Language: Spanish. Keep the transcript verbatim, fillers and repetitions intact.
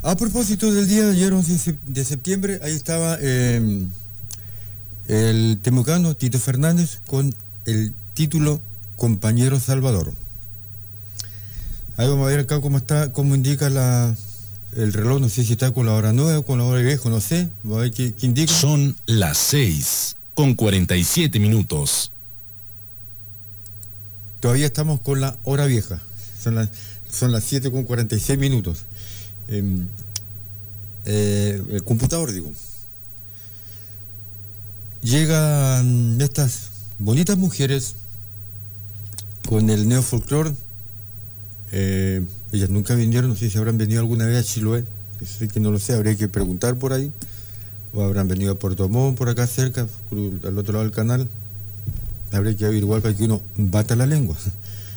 A propósito del día de ayer, once de septiembre, ahí estaba eh, el temucano Tito Fernández con el título Compañero Salvador. Ahí vamos a ver acá cómo está, cómo indica la, el reloj, no sé si está con la hora nueva o con la hora vieja, no sé, vamos a ver qué, qué indica. Son las seis con cuarenta y siete minutos. Todavía estamos con la hora vieja, son las, son las siete con cuarenta y seis minutos. Eh, eh, el computador, digo. Llegan estas bonitas mujeres con el neofolclor. Eh, ellas nunca vinieron, no sé si habrán venido alguna vez a Chiloé, sé que no lo sé, habría que preguntar por ahí, o habrán venido a Puerto Montt, por acá cerca, al otro lado del canal, habría que averiguar para que uno bata la lengua.